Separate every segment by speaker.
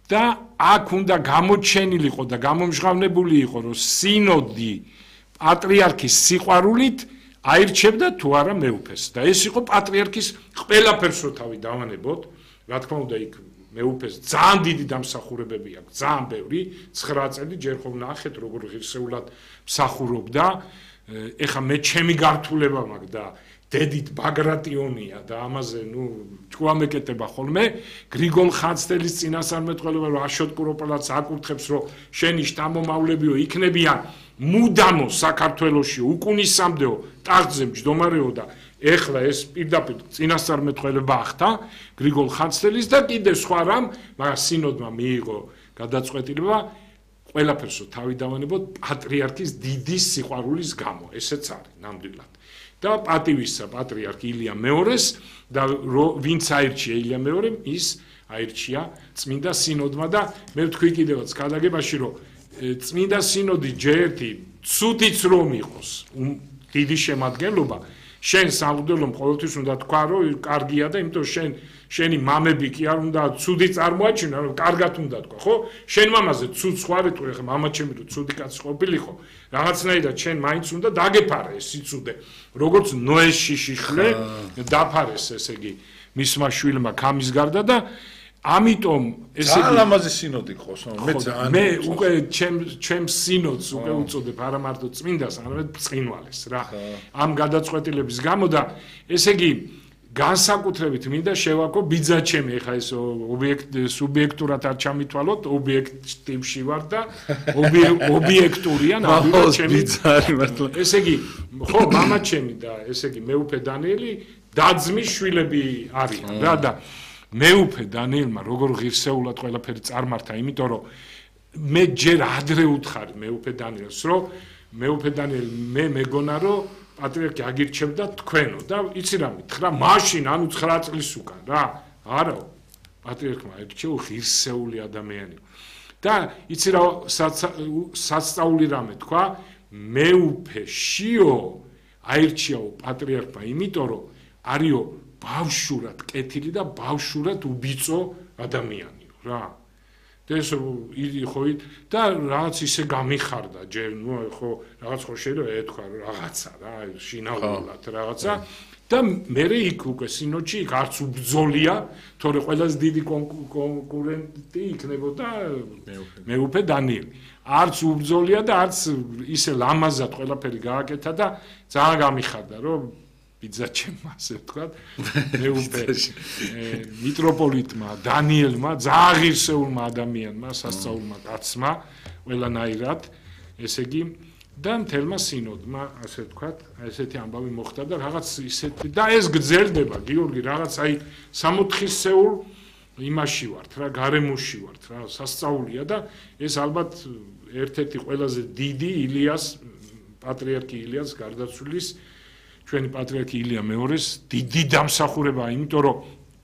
Speaker 1: და აქ უნდა გამოჩენილიყო და გამომჟღავნებული იყო, რომ სინოდი პატრიარქის სიყვარულით აირჩევდა თუ არა მეუფეს. და ეს იყო პატრიარქის ყველაფერს რო თავი დავანებოთ, რა თქმა უნდა იქ მეუფეს ძალიან დიდი დამსახურებები აქვს, ძალიან ბევრი, 9 წელი ჯერ ხომ ნახეთ როგორ ღირსეულად მსახურობდა. ეხა მე ჩემი გართულება მაქვს და დედით ბაგრატიონია და ამაზე ჭკუამეკეტება ხოლმე გრიგოლ ხანძთელის წინასწარმეტყველება რომ აშოტ კუროპალატს აკურთხებს რომ შენი შთამომავლებიო იქნებიან მუდამო საქართველოში უკუნისამდეო ტახტზე მჯდომარეო და ეხლა ეს პირდაპირ წინასწარმეტყველება ახთა გრიგოლ ხანძთელის და კიდე სხვა რამ მაგრამ სინოდმა მიიღო გადაწყვეტილება ყველაფერსო თავი დავანებოთ პატრიარქის დიდი სიყვარულის გამო ესეც არის ნამდვილად და პატივისა პატრიარქ ილია მეორეს და ვინც აირჩია ილია მეორემ ის აირჩია წმინდა სინოდმა და მე ვთქვი კიდევაც გადაგებაში რომ წმინდა სინოდი ჯერ ერთი ცუდიც რომ იყოს დიდი შემადგენლობა შენ სამღვდელომ ყოველთვის უნდა თქვა რომ კარგია და იმიტომ შენი მამები კი არ უნდა ცუდი წარმოაჩინა რომ კარგად უნდა თქვა ხო შენ მამაზე ცუდს ხარ თუ ეხლა მამაჩემი თუ ცუდი კაცი ყოფილიყო რაღაცნაირად შენ მაინც უნდა დაგეფარე ეს სიცუდე როგორც ნოეს შიშიხლე დაფარეს ესე იგი მისმა შვილმა ქამის გარდა და ამიტომ ესე იგი
Speaker 2: ლამაზი სინოდი ყავს
Speaker 1: მე უკვე ჩემ სინოდს უკვე უწოდებ არა მარტო წმინდას არამედ ბრწყინვალეს რა ამ გადაწყვეტილების გამო და ესე იგი განსაკუთრებით მინდა შევაქო ბიძაჩემი ეხა ეს სუბიექტურად არ ჩამითვალოთ ობიექტივში ვარ და ობიექტურია ნამდვილად ჩემი
Speaker 2: ბიძარი მართლა
Speaker 1: ესე იგი ხო მამაჩემი და ესე იგი მეუფე დანიელი დაძმის შვილები არიან რა და მეუფე დანიელმა როგორ ღირსეულად ყველაფერი წარმართა იმიტომ რომ მე ჯერ ადრე უთხარი მეუფე დანიელს რომ მეუფე დანიელი მე მეგონა რომ პატრიარქი აგირჩევდა თქვენო და იცი რა მითხრა მაშინ ანუ 9 წლის უკან რა არა პატრიარქმა აირჩეო ღირსეული ადამიანი და იცი რა სასწაული რამე თქვა მეუფე შიო აირჩიაო პატრიარქმა იმიტომ რომ არიო ბავშვურად კეთილი და ბავშვურად უბიწო ადამიანიო რა და ეს ხო და რაღაც ისე გამიხარდა ჯერ ხო რაღაც ხო შეიძლება ეთქვა რაღაცა რა შინაურად რაღაცა და მე იქ უკვე სინოდში იქ არც უბძოლია თორე ყველაზე დიდი კონკურენტი იქნებოდა მეუფე დანიელი არც უბძოლია და არც ისე ლამაზად ყველაფერი გააკეთა და ძალიან გამიხარდა რომ ბიძაჩემ ასე ვთქვათ მეუფე მიტროპოლიტმა დანიელმა ძალიან ღირსეულმა ადამიანმა სასწაულმა კაცმა ყველანაირად ესე იგი და მთელმა სინოდმა ასე ვთქვათ ესეთი ამბავი მოხდა და რაღაც ისეთი და ეს გრძელდება გიორგი რაღაც აი 60-სეულ იმაში ვართ რა გარემოში ვართ რა სასწაულია და ეს ალბათ ერთ-ერთი ყველაზე დიდი ილიას პატრიარქი ილიას გარდაცვლილის ჩვენი პატრიარქი ილია მეორეს დიდი დამსახურებაა, იმიტომ რომ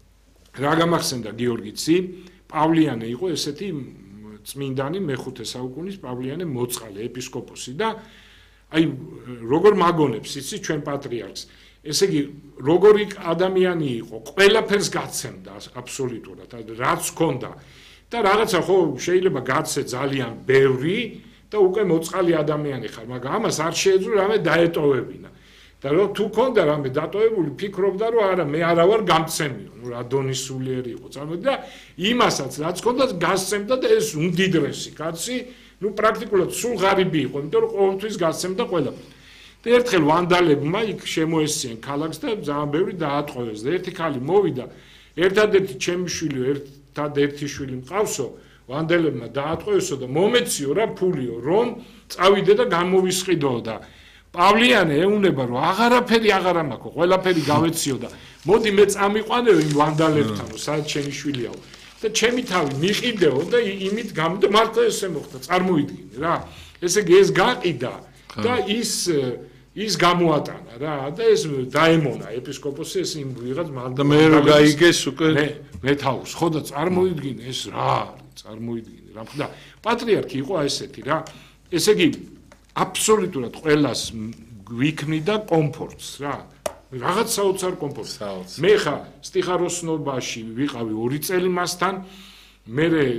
Speaker 1: რა გამახსენდა გიორგიცი, პავლიანე იყო ესეთი წმინდანი მე-5 საუკუნის პავლიანე მოწყალე ეპისკოპოსი და აი როგორ მაგონებს იცი ჩვენ პატრიარქს. ესე იგი როგორი ადამიანი იყო, ყველაფერს გაცემდა აბსოლუტურად, რაც ჰქონდა და რაღაცა ხო შეიძლება გაცე ძალიან ბევრი და უკვე მოწყალი ადამიანი ხარ, მაგრამ ამას არ შეეძლო რამე დაეტოვებინა. და რომ თუ ქონდა რამე დატოვებული ფიქრობდა რომ არა მე არა ვარ გამცემიო ნუ რა დონის სულიერი იყო წარმოიდგინე და იმასაც რაც ქონდა გასცემდა და ეს უმდიდრესი კაცი ნუ პრაქტიკულად სულ ღარიბი იყო იმიტომ რომ ყოველთვის გასცემდა ყველაფერს და ერთხელ ვანდალებმა იქ შემოესწიან ქალაქს და ძალიან ბევრი დაატყვევეს და ერთი ქალი მოვიდა ერთადერთი ჩემი შვილი ერთადერთი შვილი მყავსო ვანდალებმა დაატყვევესო და მომეციო რა ფულიო რომ წავიდე და გამოვისყიდო და პავლიანე ეუნება რომ აღარაფერი აღარა მაქვს ყველაფერი გავეციო და მოდი მე წამიყვანეო იმ ვანდალებთან რომ სადაც ჩემი შვილია და ჩემი თავი მიყიდეო და იმით გამო მართლა ესე მოხდა წარმოიდგინე რა ესე იგი ეს გაყიდა და ის გამოატანა რა და ეს დაემონა ეპისკოპოსი ეს იმ ვიღაც
Speaker 2: და მე რო გაიგეს უკვე
Speaker 1: მე თავს ხო და წარმოიდგინე ეს რა წარმოიდგინე რა და პატრიარქი იყო ესეთი რა ესე იგი აბსოლუტურად ყველას გვიქმნიდა კომფორტს რა რაღაც საოცარ კომფორტს მე ხა სტიხაროსნობაში ვიყავი 2 წელი მასთან მე